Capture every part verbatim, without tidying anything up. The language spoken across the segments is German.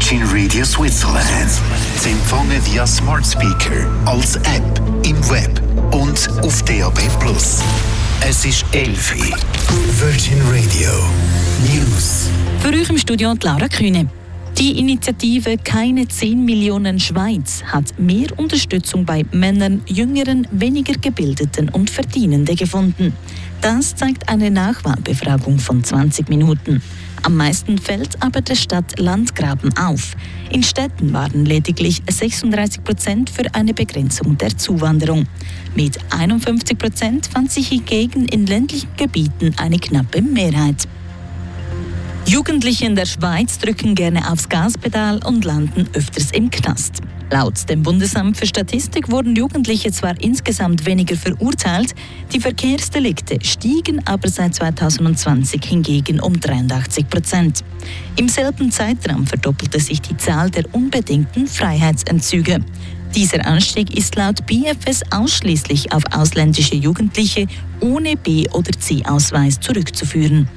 Virgin Radio Switzerland. Sie empfangen via Smart Speaker, als App, im Web und auf D A B plus. Es ist elf Uhr. Virgin Radio News. Für euch im Studio Laura Kühne. Die Initiative Keine zehn Millionen Schweiz hat mehr Unterstützung bei Männern, Jüngeren, weniger Gebildeten und Verdienenden gefunden. Das zeigt eine Nachwahlbefragung von zwanzig Minuten. Am meisten fällt aber der Stadt Landgraben auf. In Städten waren lediglich sechsunddreißig Prozent für eine Begrenzung der Zuwanderung. Mit einundfünfzig Prozent fand sich hingegen in ländlichen Gebieten eine knappe Mehrheit. Jugendliche in der Schweiz drücken gerne aufs Gaspedal und landen öfters im Knast. Laut dem Bundesamt für Statistik wurden Jugendliche zwar insgesamt weniger verurteilt, die Verkehrsdelikte stiegen aber seit zweitausendzwanzig hingegen um dreiundachtzig Prozent. Im selben Zeitraum verdoppelte sich die Zahl der unbedingten Freiheitsentzüge. Dieser Anstieg ist laut B F S ausschließlich auf ausländische Jugendliche ohne B- oder C-Ausweis zurückzuführen.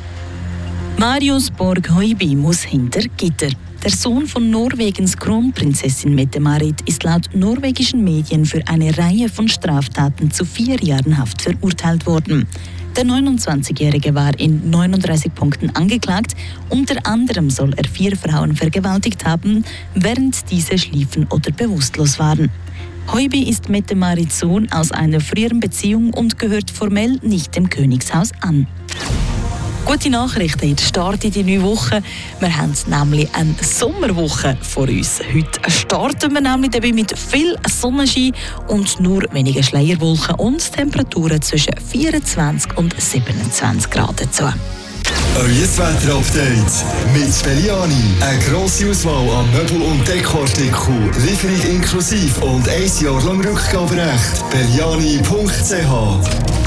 Marius Borg-Høiby muss hinter Gitter. Der Sohn von Norwegens Kronprinzessin Mette-Marit ist laut norwegischen Medien für eine Reihe von Straftaten zu vier Jahren Haft verurteilt worden. Der neunundzwanzigjährige war in neununddreißig Punkten angeklagt. Unter anderem soll er vier Frauen vergewaltigt haben, während diese schliefen oder bewusstlos waren. Høiby ist Mette-Marits Sohn aus einer früheren Beziehung und gehört formell nicht dem Königshaus an. Gute Nachrichten, jetzt startet die neue Woche. Wir haben nämlich eine Sommerwoche vor uns. Heute starten wir nämlich dabei mit viel Sonnenschein und nur wenige Schleierwolken und Temperaturen zwischen vierundzwanzig und siebenundzwanzig Grad dazu. Euer Wetter-Update mit Belliani. Eine grosse Auswahl an Möbel- und Dekoartikeln, Lieferung inklusive und ein Jahr lang Rückgaberecht. belliani punkt c h